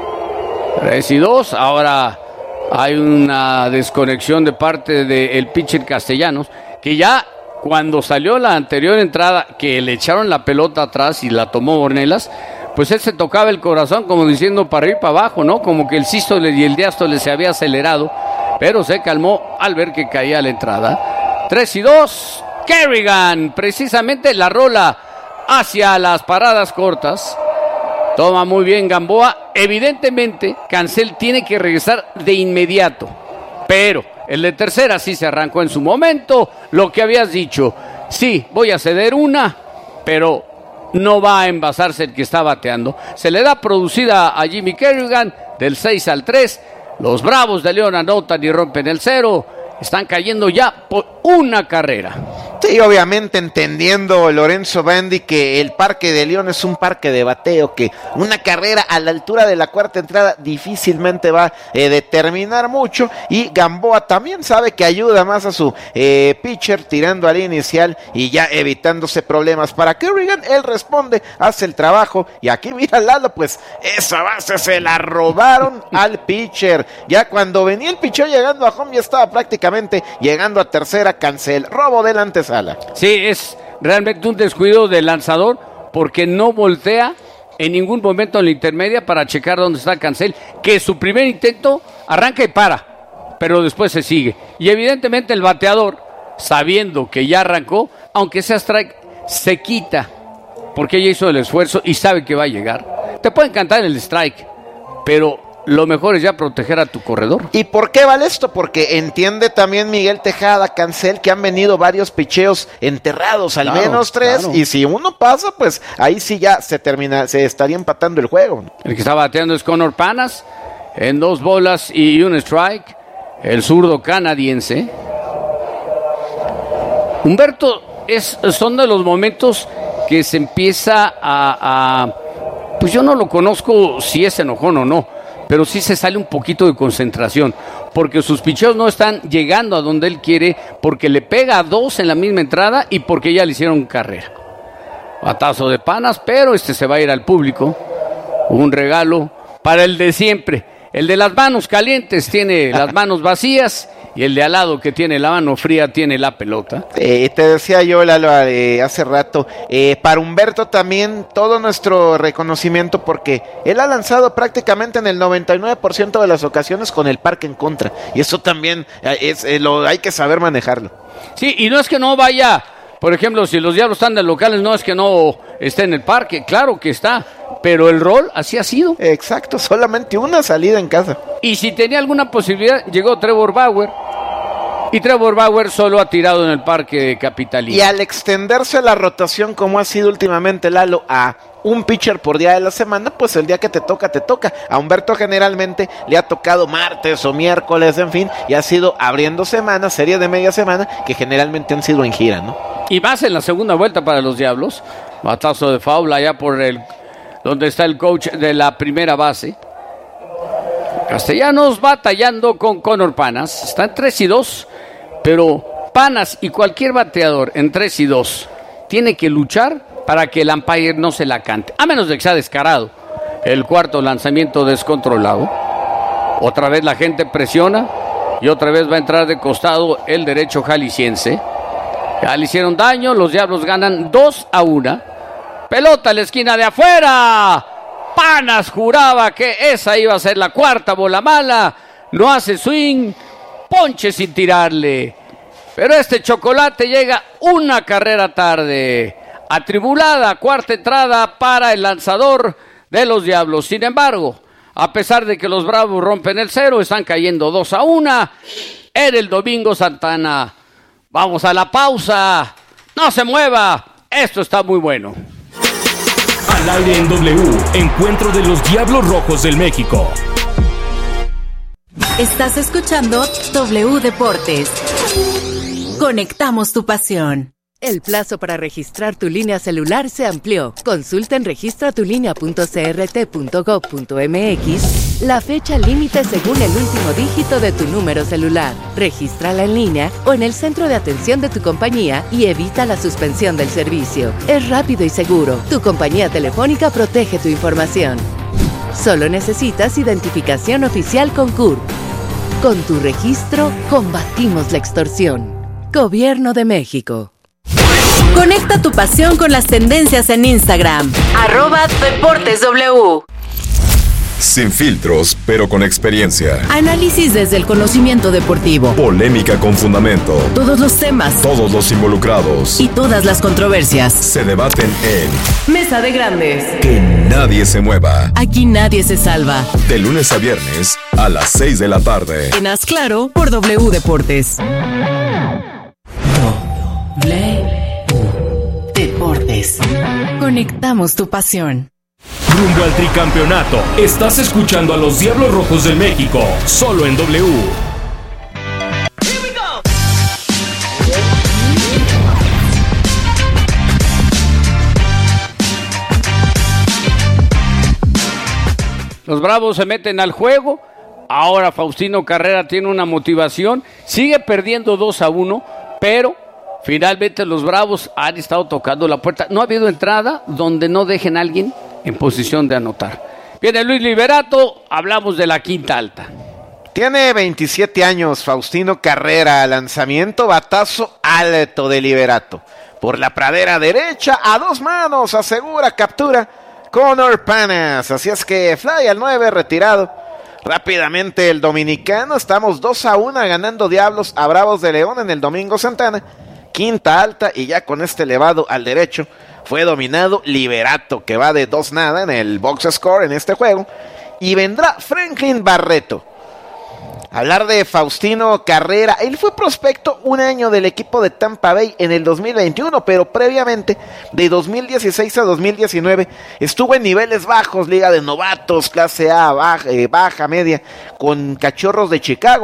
tres y dos. Ahora... hay una desconexión de parte del pitcher Castellanos, que ya cuando salió la anterior entrada, que le echaron la pelota atrás y la tomó Ornelas, pues él se tocaba el corazón como diciendo para arriba y para abajo, ¿no? Como que el sístole y el diástole se había acelerado, pero se calmó al ver que caía la entrada. tres y dos, Kerrigan, precisamente la rola hacia las paradas cortas. Toma muy bien Gamboa. Evidentemente, Cancel tiene que regresar de inmediato. Pero el de tercera sí se arrancó en su momento. Lo que habías dicho. Sí, voy a ceder una, pero no va a envasarse el que está bateando. Se le da producida a Jimmy Kerrigan del seis al tres. Los Bravos de León anotan y rompen el cero. Están cayendo ya por una carrera. Sí, obviamente entendiendo Lorenzo Bandi que el Parque de León es un parque de bateo, que una carrera a la altura de la cuarta entrada difícilmente va a eh, determinar mucho, y Gamboa también sabe que ayuda más a su eh, pitcher tirando al inicial y ya evitándose problemas para Kerrigan. Él responde, hace el trabajo, y aquí mira Lalo, pues esa base se la robaron al pitcher. Ya cuando venía el pitcher llegando a home, ya estaba prácticamente llegando a tercera. Cancel, robo del antesala. Sí, es realmente un descuido del lanzador, porque no voltea en ningún momento en la intermedia para checar dónde está Cancel, que su primer intento arranca y para, pero después se sigue. Y evidentemente el bateador, sabiendo que ya arrancó, aunque sea strike, se quita, porque ella hizo el esfuerzo y sabe que va a llegar. Te puede encantar el strike, pero lo mejor es ya proteger a tu corredor. ¿Y por qué vale esto? Porque entiende también Miguel Tejada, Cancel, que han venido varios picheos enterrados, al claro, menos tres, claro. Y si uno pasa, pues ahí sí ya se termina, se estaría empatando el juego. El que está bateando es Conor Panas, en dos bolas y un strike. el zurdo canadiense. Humberto, es, son de los momentos que se empieza a, a... Pues yo no lo conozco si es enojón o no, pero sí se sale un poquito de concentración, porque sus picheos no están llegando a donde él quiere, porque le pega a dos en la misma entrada y porque ya le hicieron carrera. Batazo de Panas, pero este se va a ir al público. Un regalo para el de siempre. El de las manos calientes tiene las manos vacías y el de al lado que tiene la mano fría tiene la pelota. Eh, te decía yo, Lalo, eh, hace rato, eh, para Humberto también todo nuestro reconocimiento porque él ha lanzado prácticamente en el noventa y nueve por ciento de las ocasiones con el parque en contra. Y eso también eh, es, eh, lo, hay que saber manejarlo. Sí, y no es que no vaya, por ejemplo, si los Diablos están de locales, no es que no esté en el parque, claro que está. Pero el rol así ha sido. Exacto, solamente una salida en casa. Y si tenía alguna posibilidad, llegó Trevor Bauer. Y Trevor Bauer solo ha tirado en el parque de Capitalino. Y al extenderse la rotación, como ha sido últimamente, Lalo, a un pitcher por día de la semana, pues el día que te toca, te toca. A Humberto generalmente le ha tocado martes o miércoles, en fin, y ha sido abriendo semanas, serie de media semana, que generalmente han sido en gira, ¿no? Y más en la segunda vuelta para los Diablos. Batazo de foul allá por el... donde está el coach de la primera base. Castellanos batallando con Conor Panas. Está en tres y dos, pero Panas y cualquier bateador en tres y dos tiene que luchar para que el umpire no se la cante, a menos de que sea descarado. El cuarto lanzamiento descontrolado. Otra vez la gente presiona y otra vez va a entrar de costado el derecho jalisciense. Ya le hicieron daño, los Diablos ganan dos a uno. Pelota a la esquina de afuera. Panas juraba que esa iba a ser la cuarta bola mala. No hace swing. Ponche sin tirarle. Pero este chocolate llega una carrera tarde. Atribulada cuarta entrada para el lanzador de los Diablos. Sin embargo, a pesar de que los Bravos rompen el cero, están cayendo dos a uno. Era el Domingo Santana. Vamos a la pausa. No se mueva. Esto está muy bueno. Al aire en W, encuentro de los Diablos Rojos del México. Estás escuchando W Deportes. Conectamos tu pasión. El plazo para registrar tu línea celular se amplió. Consulta en registra tu línea punto c r t punto gov punto m x la fecha límite según el último dígito de tu número celular. Regístrala en línea o en el centro de atención de tu compañía y evita la suspensión del servicio. Es rápido y seguro. Tu compañía telefónica protege tu información. Solo necesitas identificación oficial con C U R P. Con tu registro, combatimos la extorsión. Gobierno de México. Conecta tu pasión con las tendencias en Instagram. Arroba Deportes W. Sin filtros, pero con experiencia. Análisis desde el conocimiento deportivo. Polémica con fundamento. Todos los temas. Todos los involucrados. Y todas las controversias. Se debaten en Mesa de Grandes. Que nadie se mueva. Aquí nadie se salva. De lunes a viernes a las seis de la tarde. En Haz Claro por W Deportes. W Deportes. Conectamos tu pasión. Rumbo al tricampeonato. Estás escuchando a los Diablos Rojos del México, solo en W. Los Bravos se meten al juego. Ahora Faustino Carrera tiene una motivación. Sigue perdiendo dos a uno, pero finalmente los Bravos han estado tocando la puerta. No ha habido entrada donde no dejen a alguien en posición de anotar. Viene Luis Liberato, hablamos de la quinta alta. Tiene veintisiete años Faustino Carrera, lanzamiento, batazo alto de Liberato. Por la pradera derecha, a dos manos, asegura captura Conor Panas. Así es que fly al nueve, retirado. Rápidamente el dominicano, estamos dos a uno ganando Diablos a Bravos de León en el Domingo Santana. Quinta alta y ya con este elevado al derecho fue dominado Liberato, que va de dos nada en el box score en este juego. Y vendrá Franklin Barreto. Hablar de Faustino Carrera, él fue prospecto un año del equipo de Tampa Bay en el dos mil veintiuno, pero previamente, de dos mil dieciséis a dos mil diecinueve, estuvo en niveles bajos, liga de novatos, clase A, baja, eh, baja, media, con Cachorros de Chicago.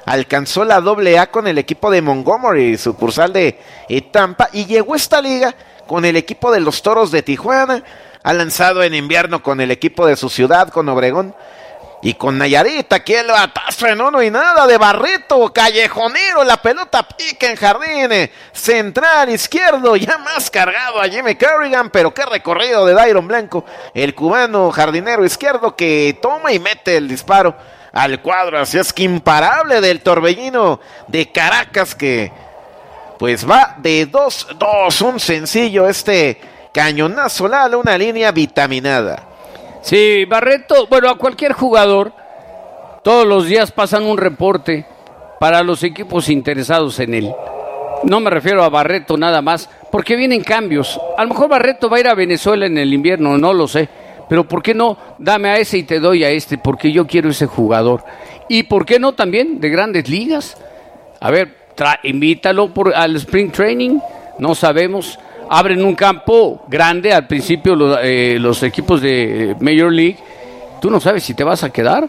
alcanzó la doble A con el equipo de Montgomery, sucursal de Tampa, y llegó a esta liga con el equipo de los Toros de Tijuana. Ha lanzado en invierno con el equipo de su ciudad, con Obregón, y con Nayarit. Aquí el batazo en uno y nada de Barreto, callejonero, la pelota pica en jardín central izquierdo, ya más cargado a Jimmy Kerrigan, pero qué recorrido de Dairon Blanco, el cubano jardinero izquierdo, que toma y mete el disparo al cuadro. Así es que imparable del torbellino de Caracas, que pues va de dos dos, un sencillo este cañonazo, Lalo, una línea vitaminada. Sí, Barreto, bueno, a cualquier jugador, todos los días pasan un reporte para los equipos interesados en él. No me refiero a Barreto nada más, porque vienen cambios. A lo mejor Barreto va a ir a Venezuela en el invierno, no lo sé. Pero ¿por qué no? Dame a ese y te doy a este, porque yo quiero ese jugador. ¿Y por qué no también de Grandes Ligas? A ver, tra- invítalo por, al Spring Training, no sabemos. Abren un campo grande al principio los, eh, los equipos de Major League. Tú no sabes si te vas a quedar.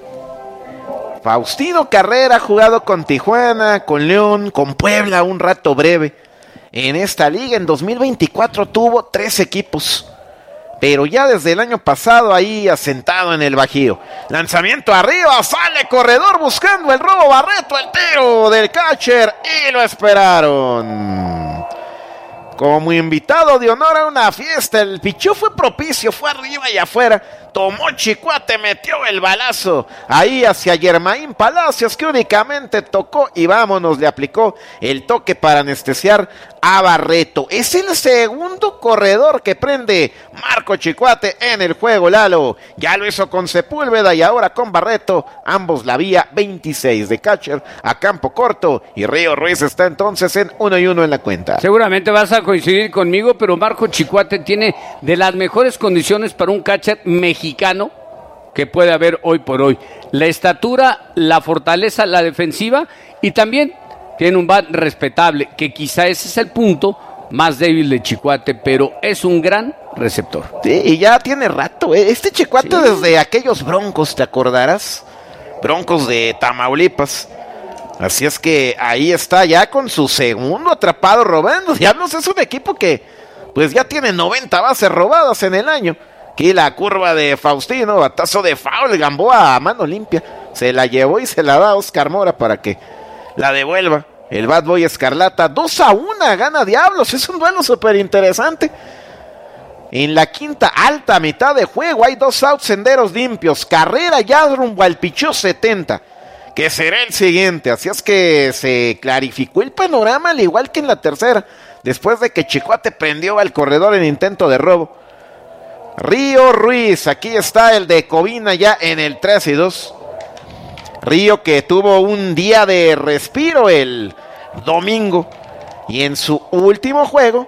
Faustino Carrera ha jugado con Tijuana, con León, con Puebla un rato breve. En esta liga en dos mil veinticuatro tuvo tres equipos, pero ya desde el año pasado ahí asentado en el Bajío. Lanzamiento arriba, sale corredor buscando el robo, Barreto, el tiro del catcher, y lo esperaron. Como invitado de honor a una fiesta, el pichó fue propicio, fue arriba y afuera, tomó Chicuate, metió el balazo ahí hacia Germain Palacios, que únicamente tocó y vámonos, le aplicó el toque para anestesiar a Barreto. Es el segundo corredor que prende Marco Chicuate en el juego, Lalo. Ya lo hizo con Sepúlveda y ahora con Barreto, ambos la vía veintiséis de catcher a campo corto, y Río Ruiz está entonces en uno y uno en la cuenta. Seguramente vas a coincidir conmigo, pero Marco Chicuate tiene de las mejores condiciones para un catcher mexicano que puede haber hoy por hoy. La estatura, la fortaleza, la defensiva, y también tiene un bat respetable, que quizá ese es el punto más débil de Chicuate, pero es un gran receptor. Sí, y ya tiene rato, ¿eh? Este Chicuate sí, desde aquellos Broncos, ¿te acordarás? Broncos de Tamaulipas. Así es que ahí está ya con su segundo atrapado robando. Diablos, es un equipo que pues ya tiene noventa bases robadas en el año. Aquí la curva de Faustino, batazo de foul, Gamboa a mano limpia. Se la llevó y se la da a Oscar Mora para que la devuelva. El Bad Boy Escarlata, dos a uno, gana Diablos. Es un duelo súper interesante. En la quinta alta mitad de juego hay dos outs, senderos limpios. Carrera ya rumbo al pichó setenta, que será el siguiente. Así es que se clarificó el panorama, al igual que en la tercera, después de que Chicuate prendió al corredor en intento de robo. Río Ruiz, aquí está el de Covina ya en el tres y dos. Río, que tuvo un día de respiro el domingo, y en su último juego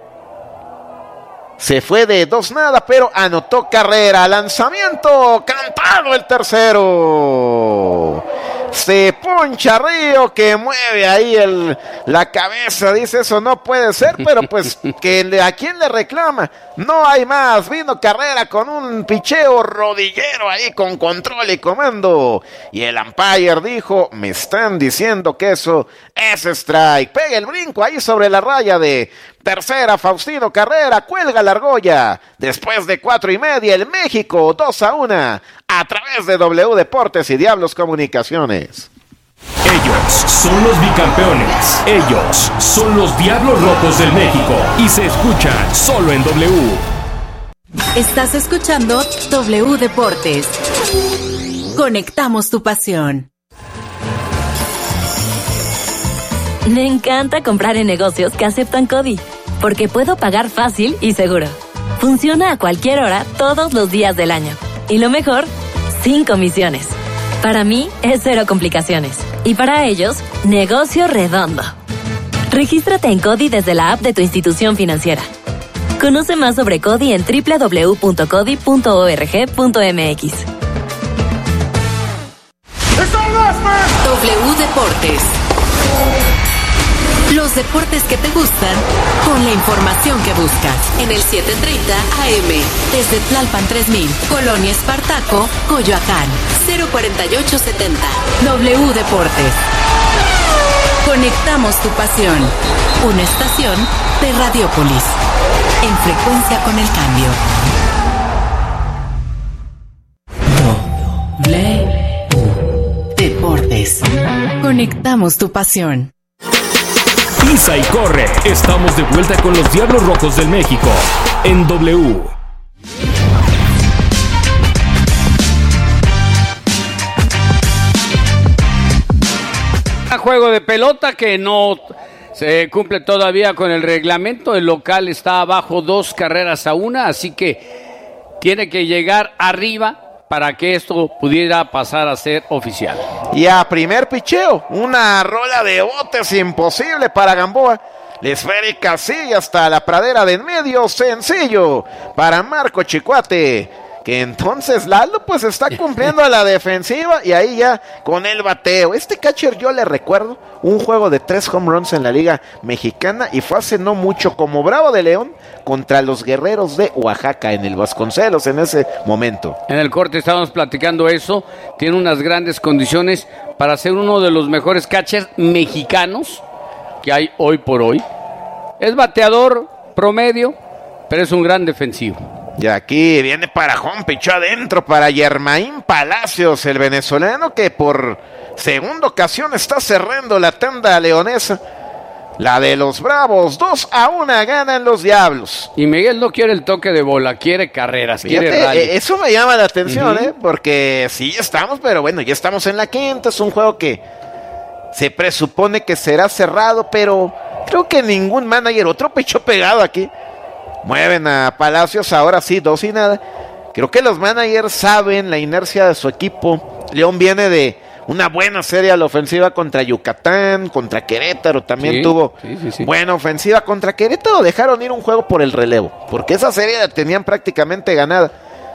se fue de dos nada, pero anotó carrera. Lanzamiento cantado el tercero. Se poncha Río, que mueve ahí el, la cabeza. Dice, eso no puede ser, pero pues que a quién le reclama. No hay más. Vino Carrera con un picheo rodillero ahí con control y comando. Y el umpire dijo, me están diciendo que eso es strike. Pega el brinco ahí sobre la raya de tercera. Faustino Carrera cuelga la argolla. Después de cuatro y media, el México dos a uno a través de W Deportes y Diablos Comunicaciones. Ellos son los bicampeones. Ellos son los Diablos Rojos del México. Y se escuchan solo en W. Estás escuchando W Deportes. Conectamos tu pasión. Me encanta comprar en negocios que aceptan CODI, porque puedo pagar fácil y seguro. Funciona a cualquier hora, todos los días del año. Y lo mejor, sin comisiones. Para mí, es cero complicaciones. Y para ellos, negocio redondo. Regístrate en CODI desde la app de tu institución financiera. Conoce más sobre CODI en doble u doble u doble u punto codi punto org punto m x. W Deportes. Los deportes que te gustan con la información que buscas. En el setecientos treinta A M. Desde Tlalpan tres mil, Colonia Espartaco, Coyoacán. cero cuarenta y ocho setenta. W Deportes. Conectamos tu pasión. Una estación de Radiópolis. En frecuencia con el cambio. W Deportes. Conectamos tu pasión. Pisa y corre. Estamos de vuelta con los Diablos Rojos del México en W. Juego de pelota que no se cumple todavía con el reglamento. El local está abajo dos carreras a una, así que tiene que llegar arriba para que esto pudiera pasar a ser oficial. Y a primer picheo, una rola de botes imposible para Gamboa. La esférica sigue hasta la pradera de en medio, sencillo para Marco Chicuate, que entonces Lalo pues está cumpliendo a la defensiva y ahí ya con el bateo. Este catcher yo le recuerdo un juego de tres home runs en la Liga Mexicana y fue hace no mucho como Bravo de León contra los Guerreros de Oaxaca en el Vasconcelos en ese momento. En el corte estábamos platicando eso, tiene unas grandes condiciones para ser uno de los mejores catchers mexicanos que hay hoy por hoy. Es bateador promedio, pero es un gran defensivo. Y aquí viene para home, pichó adentro para Yermaín Palacios, el venezolano que por segunda ocasión está cerrando la tanda leonesa. La de los Bravos, dos a una ganan los Diablos. Y Miguel no quiere el toque de bola, quiere carreras, Fíjate, quiere rally. Eh, eso me llama la atención, Uh-huh. ¿eh? Porque sí estamos, pero bueno, ya estamos en la quinta. Es un juego que se presupone que será cerrado, pero creo que ningún manager, otro pecho pegado aquí. Mueven a Palacios, ahora sí, dos y nada. Creo que los managers saben la inercia de su equipo. León viene de una buena serie a la ofensiva contra Yucatán, contra Querétaro también Sí, tuvo sí, sí, sí. buena ofensiva. Contra Querétaro dejaron ir un juego por el relevo, porque esa serie la tenían prácticamente ganada.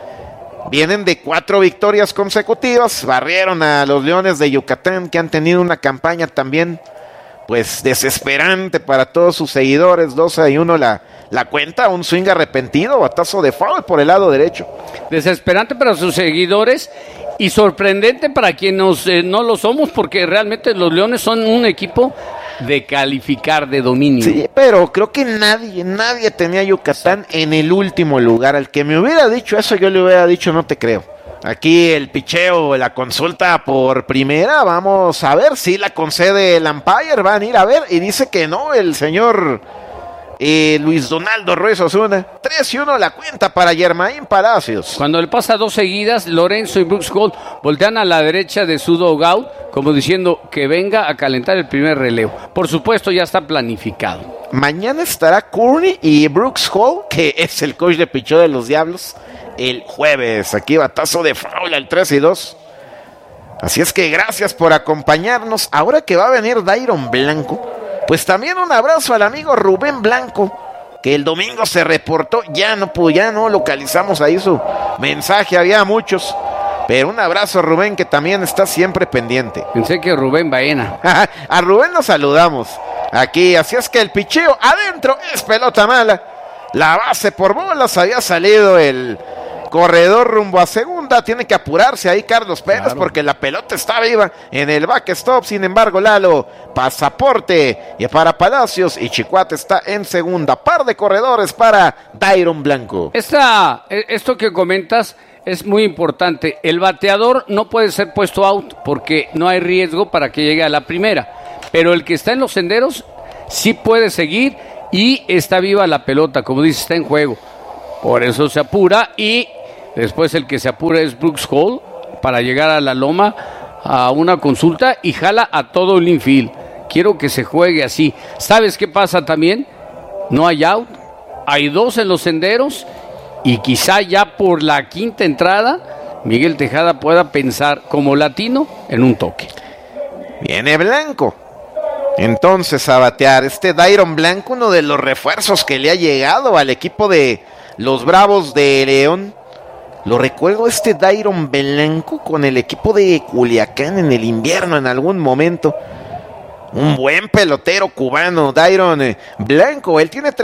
Vienen de cuatro victorias consecutivas, barrieron a los Leones de Yucatán, que han tenido una campaña también pues desesperante para todos sus seguidores. doce y uno la, la cuenta, un swing arrepentido, batazo de foul por el lado derecho. Desesperante para sus seguidores y sorprendente para quienes eh, no lo somos, porque realmente los Leones son un equipo de calificar, de dominio. Sí, pero creo que nadie, nadie tenía a Yucatán en el último lugar. Al que me hubiera dicho eso, yo le hubiera dicho no te creo. Aquí el picheo, la consulta por primera, vamos a ver si la concede el umpire, van a ir a ver, y dice que no, el señor eh, Luis Donaldo Ruiz Osuna. tres y uno la cuenta para Yermaín Palacios. Cuando le pasa dos seguidas, Lorenzo y Brooks Hall voltean a la derecha de su dugout, como diciendo que venga a calentar el primer relevo. Por supuesto, ya está planificado. Mañana estará Courtney y Brooks Hall, que es el coach de picheo de los Diablos, el jueves. Aquí batazo de foul al tres y dos. Así es que gracias por acompañarnos. Ahora que va a venir Dairon Blanco, pues también un abrazo al amigo Rubén Blanco, que el domingo se reportó. Ya no, pues ya no localizamos ahí su mensaje, había muchos. Pero un abrazo, Rubén, que también está siempre pendiente. Pensé que Rubén Baena. A Rubén lo saludamos aquí. Así es que el picheo adentro es pelota mala. La base por bolas, había salido el corredor rumbo a segunda. Tiene que apurarse ahí Carlos Pérez, claro, porque la pelota está viva en el backstop. Sin embargo, Lalo, pasaporte y para Palacios, y Chicuate está en segunda. Par de corredores para Dairon Blanco. Esta, esto que comentas es muy importante. El bateador no puede ser puesto out porque no hay riesgo para que llegue a la primera. Pero el que está en los senderos sí puede seguir y está viva la pelota, como dice, está en juego. Por eso se apura, y después el que se apura es Brooks Hall para llegar a la loma a una consulta y jala a todo el infield. Quiero que se juegue así. ¿Sabes qué pasa también? No hay out, hay dos en los senderos, y quizá ya por la quinta entrada Miguel Tejada pueda pensar como latino en un toque. Viene Blanco entonces a batear. Este Dairon Blanco, uno de los refuerzos que le ha llegado al equipo de los Bravos de León. Lo recuerdo, este Dairon Blanco con el equipo de Culiacán en el invierno en algún momento. Un buen pelotero cubano, Dairon Blanco. Él tiene